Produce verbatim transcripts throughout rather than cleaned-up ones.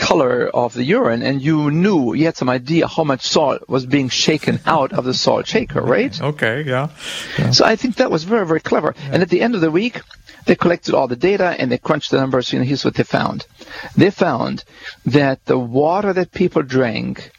color of the urine, and you knew, you had some idea how much salt was being shaken out of the salt shaker, right? Okay, yeah. yeah. So I think that was very, very clever. Yeah. And at the end of the week, they collected all the data and they crunched the numbers. You know, here's what they found. They found that the water that people drank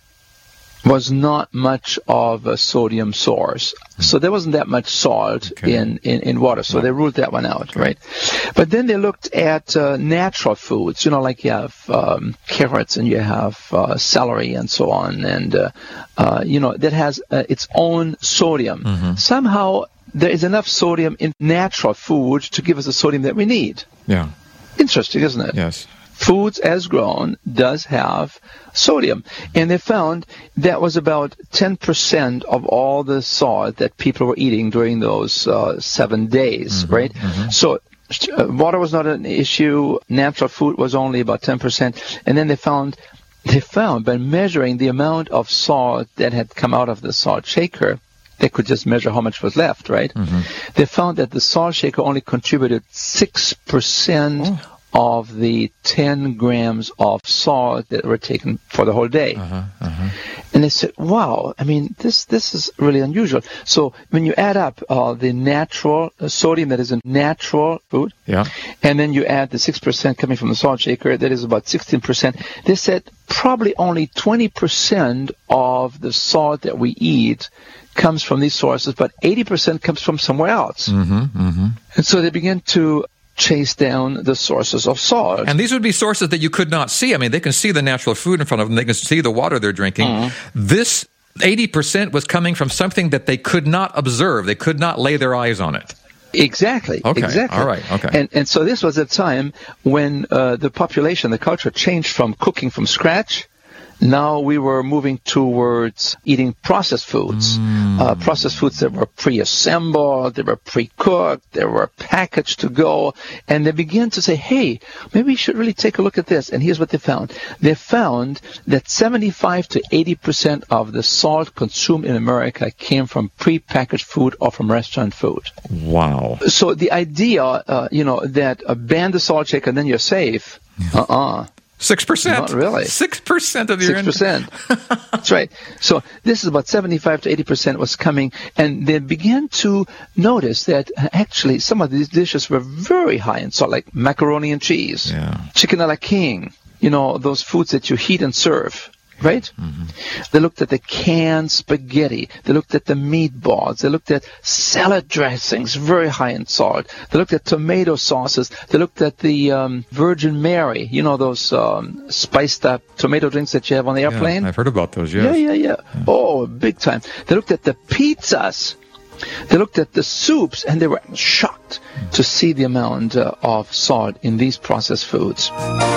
was not much of a sodium source. So there wasn't that much salt okay. in, in, in water. So they ruled that one out, okay. right? But then they looked at uh, natural foods, you know, like you have um, carrots and you have uh, celery and so on. And, uh, uh, you know, that has uh, its own sodium. Mm-hmm. Somehow there is enough sodium in natural food to give us the sodium that we need. Yeah. Interesting, isn't it? Yes. Foods as grown does have sodium. And they found that was about ten percent of all the salt that people were eating during those uh, seven days, mm-hmm, right? Mm-hmm. So uh, water was not an issue. Natural food was only about ten percent. And then they found, they found by measuring the amount of salt that had come out of the salt shaker, they could just measure how much was left, right? Mm-hmm. They found that the salt shaker only contributed six percent oh. of the ten grams of salt that were taken for the whole day. Uh-huh, uh-huh. And they said, wow, I mean, this this is really unusual. So when you add up uh, the natural uh, sodium that is in natural food, yeah. and then you add the six percent coming from the salt shaker, that is about sixteen percent, they said probably only twenty percent of the salt that we eat comes from these sources, but eighty percent comes from somewhere else. Mm-hmm, mm-hmm. And so they began to chase down the sources of salt. And these would be sources that you could not see. I mean, they can see the natural food in front of them. They can see the water they're drinking. Mm-hmm. This eighty percent was coming from something that they could not observe. They could not lay their eyes on it. Exactly. Okay. Exactly. All right. Okay. And and so this was a time when uh, the population, the culture changed from cooking from scratch. Now we were moving towards eating processed foods, mm. uh, processed foods that were pre-assembled, they were pre-cooked, they were packaged to go, and they began to say, hey, maybe we should really take a look at this. And here's what they found. They found that seventy-five to eighty percent of the salt consumed in America came from pre-packaged food or from restaurant food. Wow. So the idea, uh, you know, that uh, ban the salt shaker and then you're safe, uh-uh. Six percent. Not really. Six percent of your Six percent. That's right. So this is about seventy-five to eighty percent was coming, and they began to notice that actually some of these dishes were very high in salt, like macaroni and cheese, yeah. chicken a la king. You know, those foods that you heat and serve. Right? Mm-hmm. They looked at the canned spaghetti. They looked at the meatballs. They looked at salad dressings, very high in salt. They looked at tomato sauces. They looked at the um, Virgin Mary, you know, those um, spiced up tomato drinks that you have on the airplane? Yeah, I've heard about those, yes. Yeah, yeah, yeah, yeah. Oh, big time. They looked at the pizzas. They looked at the soups, and they were shocked mm. to see the amount uh, of salt in these processed foods.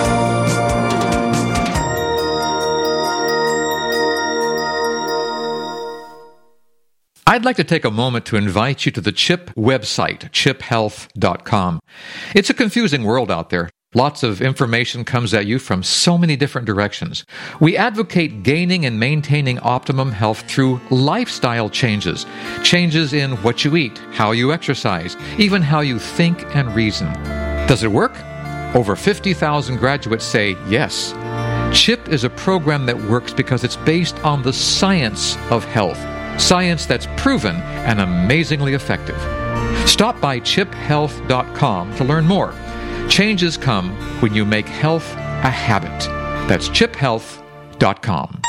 I'd like to take a moment to invite you to the CHIP website, chip health dot com. It's a confusing world out there. Lots of information comes at you from so many different directions. We advocate gaining and maintaining optimum health through lifestyle changes. Changes in what you eat, how you exercise, even how you think and reason. Does it work? Over fifty thousand graduates say yes. CHIP is a program that works because it's based on the science of health. Science that's proven and amazingly effective. Stop by chip health dot com to learn more. Changes come when you make health a habit. That's chip health dot com.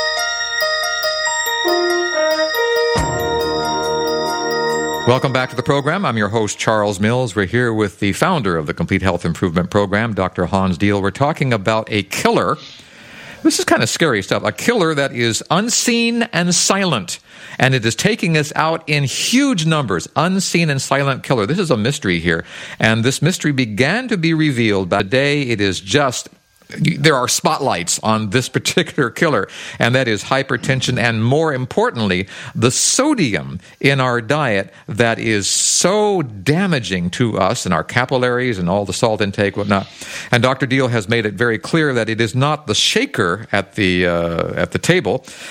Welcome back to the program. I'm your host, Charles Mills. We're here with the founder of the Complete Health Improvement Program, Doctor Hans Diehl. We're talking about a killer. This is kind of scary stuff. A killer that is unseen and silent. And it is taking us out in huge numbers. Unseen and silent killer. This is a mystery here. And this mystery began to be revealed. By today, it is just, there are spotlights on this particular killer. And that is hypertension. And more importantly, the sodium in our diet that is so damaging to us and our capillaries and all the salt intake, whatnot. And Doctor Diehl has made it very clear that it is not the shaker at the uh, at the table.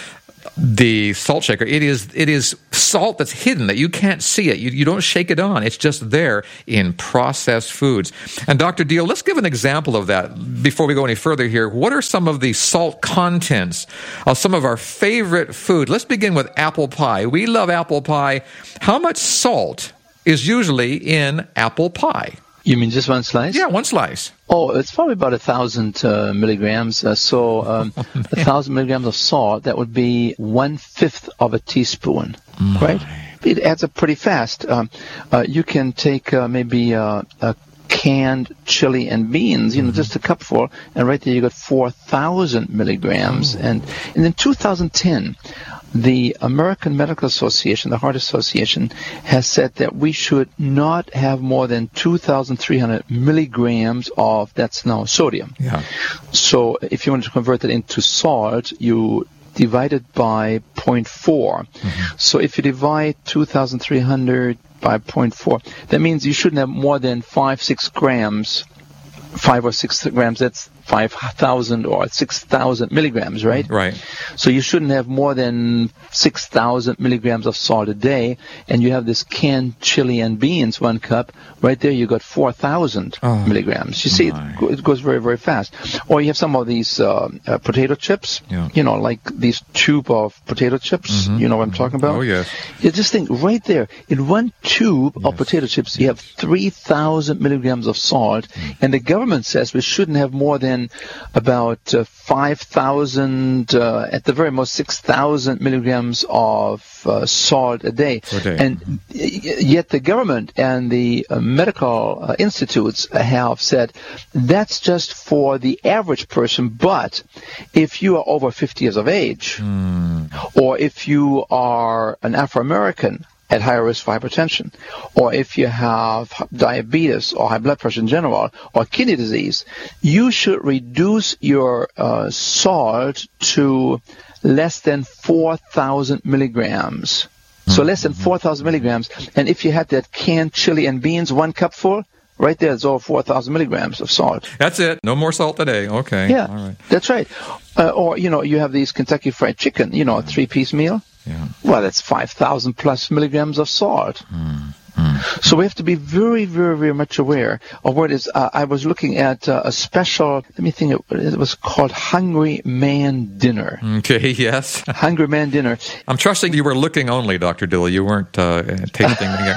the salt shaker, it is it is salt that's hidden, that you can't see it. You, you don't shake it on. It's just there in processed foods. And Doctor Deal, let's give an example of that before we go any further here. What are some of the salt contents of some of our favorite food? Let's begin with apple pie. We love apple pie. How much salt is usually in apple pie? You mean just one slice? Yeah, one slice. Oh, it's probably about a thousand uh, milligrams. Uh, so um, oh, a thousand milligrams of salt, that would be one-fifth of a teaspoon, My. right? It adds up pretty fast. Um, uh, you can take uh, maybe uh, a canned chili and beans, you know, mm-hmm. just a cupful, and right there you got four thousand milligrams. Oh. And, and in two thousand ten, the American Medical Association, the Heart Association, has said that we should not have more than two thousand three hundred milligrams of, that's now sodium. Yeah. So if you want to convert that into salt, you divide it by zero point four. Mm-hmm. So if you divide two thousand three hundred by zero point four, that means you shouldn't have more than five, six grams, five or six grams, that's five thousand or six thousand milligrams, right? Right. So you shouldn't have more than six thousand milligrams of salt a day, and you have this canned chili and beans, one cup, right there you got four thousand oh, milligrams. You see, it, it goes very, very fast. Or you have some of these uh, uh, potato chips, yeah. you know, like these tube of potato chips, mm-hmm. you know what I'm talking about? Oh, yes. You just think right there, in one tube yes. of potato chips, you have three thousand milligrams of salt, mm. and the government says we shouldn't have more than about uh, five thousand, uh, at the very most six thousand milligrams of uh, salt a day. A day. And yet the government and the uh, medical uh, institutes have said that's just for the average person, but if you are over fifty years of age, mm. or if you are an Afro-American, at higher risk for hypertension, or if you have diabetes or high blood pressure in general, or kidney disease, you should reduce your uh, salt to less than four thousand milligrams. So less than four thousand milligrams. And if you had that canned chili and beans, one cupful, right there, it's over four thousand milligrams of salt. That's it. No more salt today. Okay. Yeah, all right. That's right. Uh, or, you know, you have these Kentucky Fried Chicken, you know, a three-piece meal. Yeah. Well, that's five thousand plus milligrams of salt. Mm, mm. So we have to be very, very, very much aware of what it is. Uh, I was looking at uh, a special, let me think, it, it was called Hungry Man Dinner. Okay, yes. Hungry Man Dinner. I'm trusting you were looking only, Doctor Dilley. You weren't uh, tasting. Okay.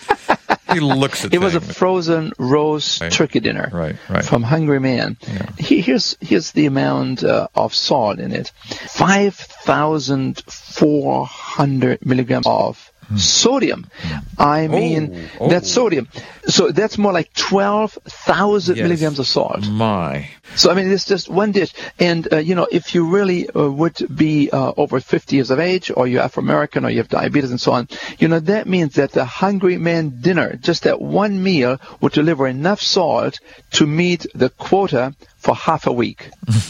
He looks at it things. was a frozen roast right. turkey dinner right, right. from Hungry Man. Yeah. He, here's here's the amount uh, of salt in it: five thousand four hundred milligrams of mm. sodium. Mm. I mean, oh, oh. that's sodium. So that's more like twelve thousand yes. milligrams of salt. My. So, I mean, it's just one dish. And, uh, you know, if you really uh, would be uh, over fifty years of age, or you're Afro-American, or you have diabetes and so on, you know, that means that the Hungry Man Dinner, just that one meal, would deliver enough salt to meet the quota for half a week.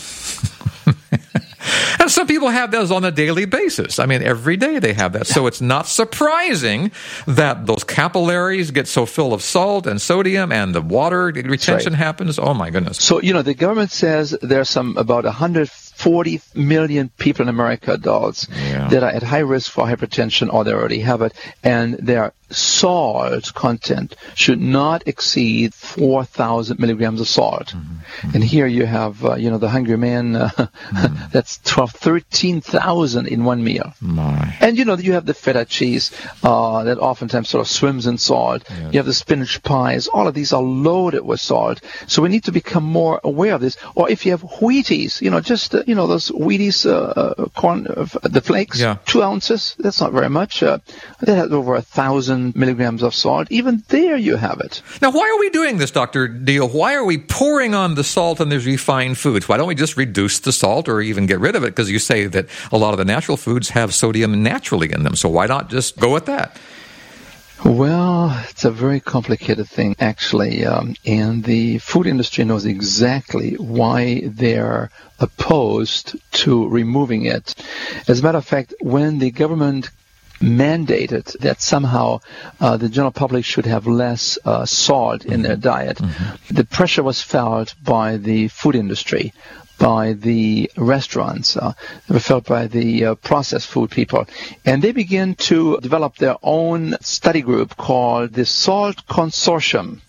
And some people have those on a daily basis. I mean, every day they have that. So it's not surprising that those capillaries get so full of salt and sodium, and the water retention right. happens. Oh, my goodness. So, you know, the government says there's some about one hundred forty million people in America, adults, yeah. that are at high risk for hypertension, or they already have it, and their salt content should not exceed four thousand milligrams of salt. Mm-hmm. And here you have, uh, you know, the Hungry Man, uh, mm. that's twelve, thirteen thousand in one meal. My. And, you know, you have the feta cheese uh, that oftentimes sort of swims in salt. Yes. You have the spinach pies. All of these are loaded with salt. So we need to become more aware of this. Or if you have Wheaties, you know, just, uh, you know, those Wheaties, uh, corn, uh, the flakes, yeah. two ounces, that's not very much. Uh, that has over a thousand milligrams of salt. Even there you have it. Now, why are we doing this, Doctor Deal? Why are we pouring on the salt in these refined foods? Why don't we just reduce the salt or even get rid of it? Because you say that a lot of the natural foods have sodium naturally in them. So why not just go with that? Well, it's a very complicated thing, actually, um, and the food industry knows exactly why they're opposed to removing it. As a matter of fact, when the government mandated that somehow uh, the general public should have less uh, salt in their diet, mm-hmm. the pressure was felt by the food industry. by the restaurants. Uh, they were felt by the uh, processed food people. And they began to develop their own study group called the SALT Consortium.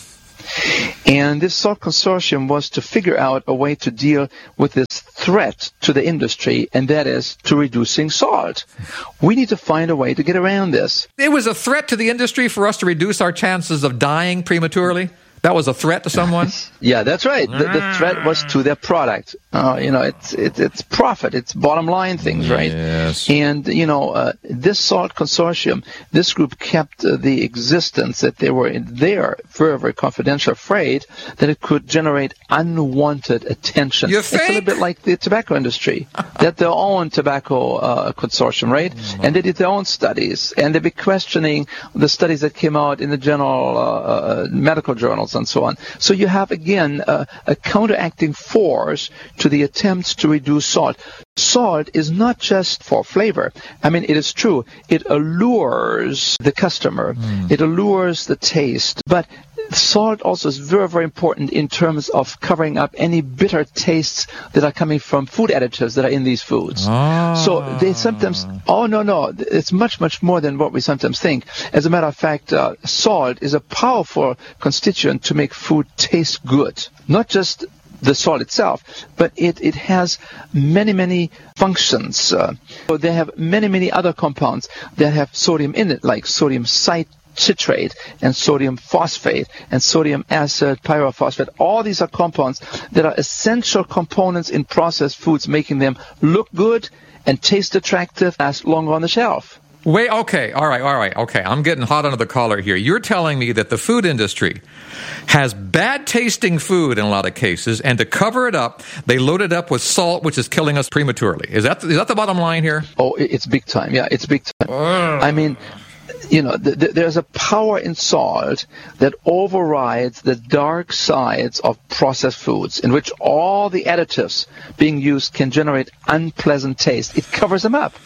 And this SALT Consortium was to figure out a way to deal with this threat to the industry, and that is to reducing salt. We need to find a way to get around this. It was a threat to the industry for us to reduce our chances of dying prematurely? That was a threat to someone? Yeah, that's right. The, the threat was to their product. Uh, you know, it's it, it's profit. It's bottom line things, right? Yes. And, you know, uh, this SALT Consortium, this group kept uh, the existence that they were in there, very, very confidential, afraid that it could generate unwanted attention. You it's a little think? bit like the tobacco industry. They had their own tobacco uh, consortium, right? Mm-hmm. And they did their own studies. And they'd be questioning the studies that came out in the general uh, uh, medical journals and so on. So you have, again, uh, a counteracting force to the attempts to reduce salt. Salt is not just for flavor. I mean, it is true. It allures the customer. Mm. It allures the taste. But salt also is very, very important in terms of covering up any bitter tastes that are coming from food additives that are in these foods. Ah. So they sometimes, oh, no, no, it's much, much more than what we sometimes think. As a matter of fact, uh, salt is a powerful constituent to make food taste good. Not just the salt itself, but it, it has many, many functions. Uh, so they have many, many other compounds that have sodium in it, like sodium citrate. citrate and sodium phosphate and sodium acid pyrophosphate. All these are compounds that are essential components in processed foods, making them look good and taste attractive, last longer on the shelf. Wait, okay, all right, all right, okay. I'm getting hot under the collar here. You're telling me that the food industry has bad-tasting food in a lot of cases, and to cover it up, they load it up with salt, which is killing us prematurely. Is that is that the bottom line here? Oh, it's big time. Yeah, it's big time. Uh. I mean, you know, th- th- there's a power in salt that overrides the dark sides of processed foods, in which all the additives being used can generate unpleasant taste. It covers them up.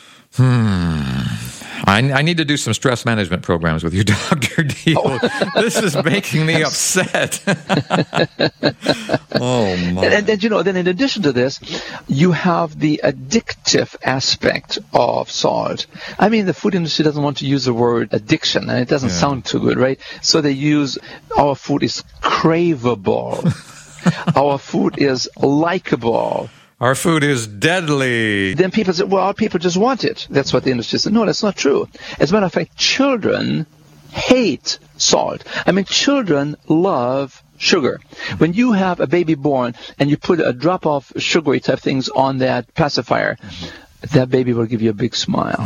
Hmm. I, I need to do some stress management programs with you, Doctor Deal. Oh. This is making me upset. Oh, my. And, and, you know, then in addition to this, you have the addictive aspect of salt. I mean, the food industry doesn't want to use the word addiction, and it doesn't yeah. sound too good, right? So they use, our food is craveable. Our food is likable. Our food is deadly. Then people say, well, people just want it. That's what the industry says. No, that's not true. As a matter of fact, children hate salt. I mean, children love sugar. When you have a baby born and you put a drop of sugary type things on that pacifier, that baby will give you a big smile.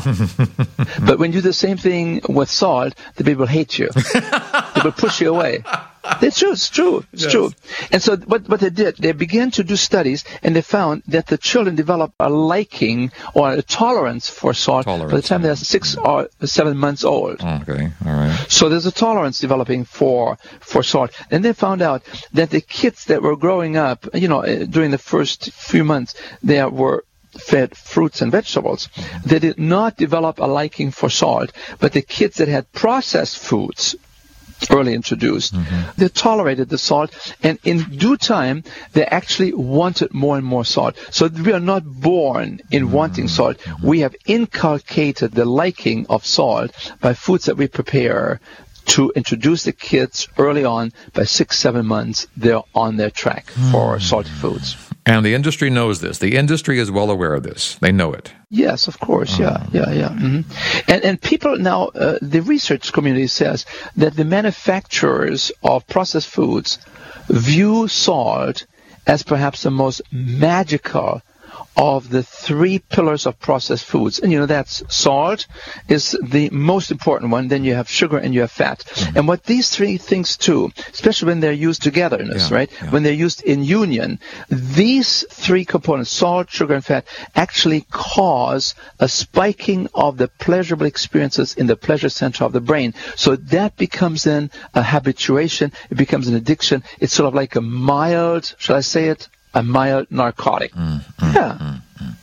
But when you do the same thing with salt, the baby will hate you. They will push you away. It's true. It's true. It's yes. true. And so what, what they did, they began to do studies, and they found that the children develop a liking or a tolerance for salt tolerance, by the time they're six or seven months old. Okay, all right. So there's a tolerance developing for for salt. And they found out that the kids that were growing up, you know, during the first few months, they were fed fruits and vegetables. They did not develop a liking for salt, but the kids that had processed foods, early introduced, mm-hmm. they tolerated the salt, and in due time, they actually wanted more and more salt. So we are not born in mm-hmm. wanting salt. We have inculcated the liking of salt by foods that we prepare to introduce the kids early on. By six, seven months, they're on their track for salty foods. And the industry knows this. The industry is well aware of this. They know it. Yes, of course. Yeah, yeah, yeah. Mm-hmm. And and people now, uh, the research community says that the manufacturers of processed foods view salt as perhaps the most magical of the three pillars of processed foods. And, you know, that's salt is the most important one. Then you have sugar and you have fat. Mm-hmm. And what these three things do, especially when they're used together, yeah, right? Yeah. When they're used in union, these three components, salt, sugar, and fat, actually cause a spiking of the pleasurable experiences in the pleasure center of the brain. So that becomes then a habituation. It becomes an addiction. It's sort of like a mild, shall I say it, a mild narcotic. Mm, mm, yeah. Mm,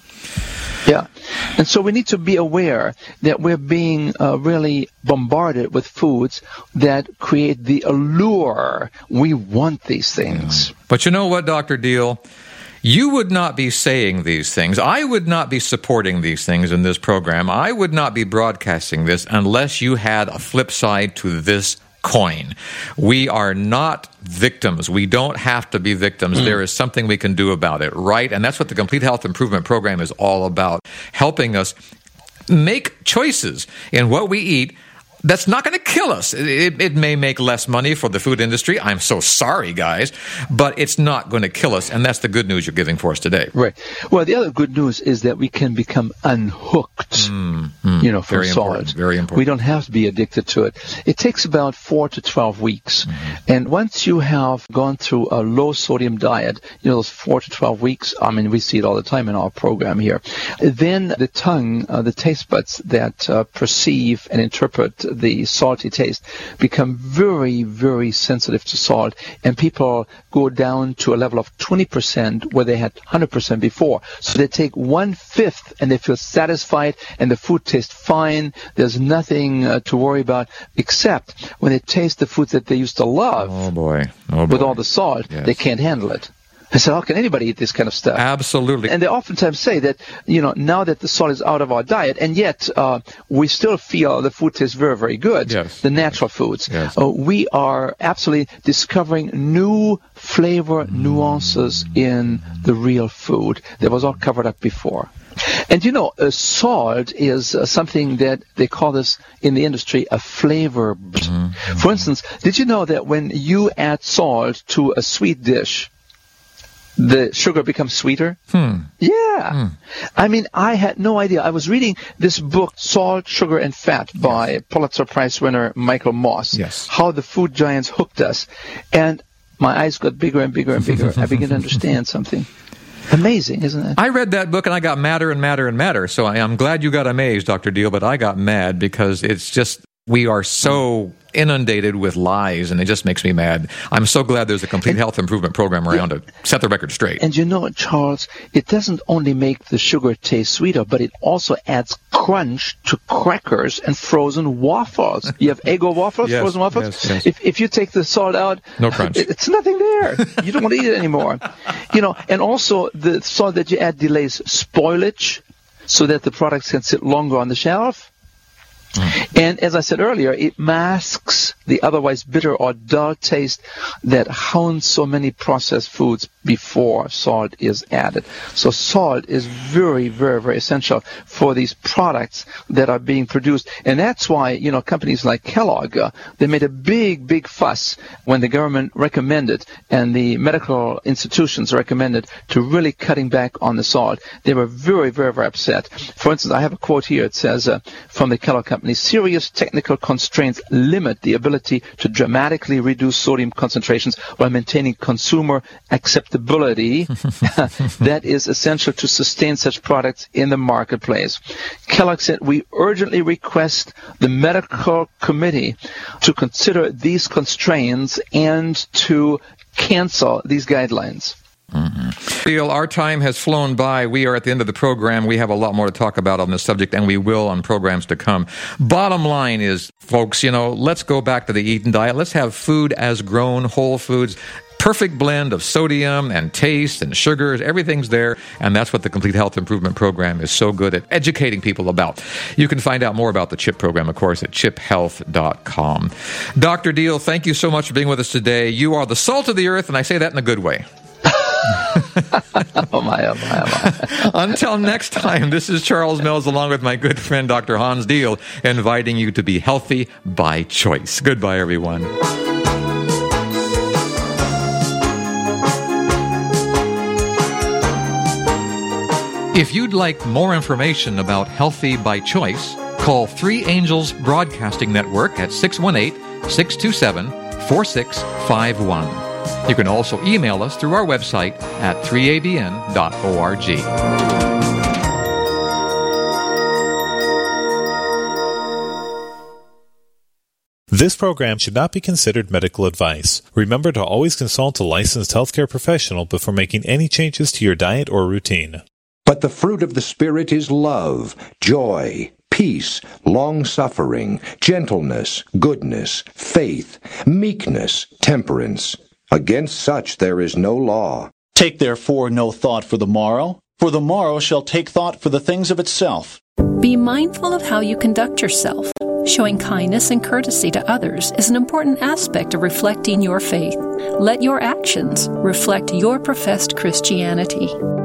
mm. Yeah. And so we need to be aware that we're being uh, really bombarded with foods that create the allure. We want these things. Yeah. But you know what, Doctor Deal? You would not be saying these things. I would not be supporting these things in this program. I would not be broadcasting this unless you had a flip side to this coin. We are not victims. We don't have to be victims. Mm. There is something we can do about it, right? And that's what the Complete Health Improvement Program is all about, helping us make choices in what we eat that's not going to kill us. It, it may make less money for the food industry. I'm so sorry, guys, but it's not going to kill us, and that's the good news you're giving for us today. Right. Well, the other good news is that we can become unhooked, mm, mm, you know, from very salt. Important, very important. We don't have to be addicted to it. It takes about four to twelve weeks, mm-hmm. and once you have gone through a low-sodium diet, you know, those four to twelve weeks, I mean, we see it all the time in our program here, then the tongue, uh, the taste buds that uh, perceive and interpret the salty taste become very, very sensitive to salt, and people go down to a level of twenty percent where they had one hundred percent before. So they take one-fifth and they feel satisfied and the food tastes fine. There's nothing uh, to worry about, except when they taste the food that they used to love. Oh boy. Oh boy. With all the salt, yes. They can't handle it. I said, how can anybody eat this kind of stuff? Absolutely. And they oftentimes say that, you know, now that the salt is out of our diet, and yet uh, we still feel the food tastes very, very good, yes. the natural foods, yes. uh, we are absolutely discovering new flavor nuances in the real food that was all covered up before. And, you know, uh, salt is uh, something that they call this in the industry a flavor. Mm-hmm. For instance, did you know that when you add salt to a sweet dish, the sugar becomes sweeter? Hmm. Yeah. Hmm. I mean, I had no idea. I was reading this book, Salt, Sugar, and Fat, by yes. Pulitzer Prize winner Michael Moss. Yes. How the food giants hooked us. And my eyes got bigger and bigger and bigger. I began to understand something. Amazing, isn't it? I read that book and I got madder and madder and madder. So I, I'm glad you got amazed, Doctor Deal, but I got mad because it's just, we are so inundated with lies, and it just makes me mad. I'm so glad there's a complete and, health improvement program around yeah. to set the record straight. And you know, Charles, it doesn't only make the sugar taste sweeter, but it also adds crunch to crackers and frozen waffles. You have Eggo waffles, yes, frozen waffles? Yes, yes. If if you take the salt out, no crunch. It, it's nothing there. You don't want to eat it anymore. You know, and also the salt that you add delays spoilage so that the products can sit longer on the shelf. Mm. And as I said earlier, it masks the otherwise bitter or dull taste that hounds so many processed foods before salt is added. So salt is very, very, very essential for these products that are being produced. And that's why, you know, companies like Kellogg, uh, they made a big, big fuss when the government recommended and the medical institutions recommended to really cutting back on the salt. They were very, very, very upset. For instance, I have a quote here. It says uh, from the Kellogg company, serious technical constraints limit the ability to dramatically reduce sodium concentrations while maintaining consumer acceptability that is essential to sustain such products in the marketplace. Kellogg said, we urgently request the medical committee to consider these constraints and to cancel these guidelines. Mm-hmm. Deal, our time has flown by. We are at the end of the program. We have a lot more to talk about on this subject, and we will on programs to come. Bottom line is, folks, you know, let's go back to the Eden diet. Let's have food as grown, whole foods. Perfect blend of sodium and taste and sugars. Everything's there, and that's what the Complete Health Improvement Program is so good at educating people about. You can find out more about the CHIP program, of course, at chip health dot com. Doctor Deal, thank you so much for being with us today. You are the salt of the earth, and I say that in a good way. oh my, oh my, oh my. Until next time, this is Charles Mills along with my good friend Doctor Hans Deal, inviting you to be healthy by choice. Goodbye, everyone. If you'd like more information about Healthy by Choice, call Three Angels Broadcasting Network at six one eight, six two seven, four six five one. You can also email us through our website at three a b n dot org. This program should not be considered medical advice. Remember to always consult a licensed healthcare professional before making any changes to your diet or routine. But the fruit of the Spirit is love, joy, peace, long-suffering, gentleness, goodness, faith, meekness, temperance. Against such there is no law. Take therefore no thought for the morrow, for the morrow shall take thought for the things of itself. Be mindful of how you conduct yourself. Showing kindness and courtesy to others is an important aspect of reflecting your faith. Let your actions reflect your professed Christianity.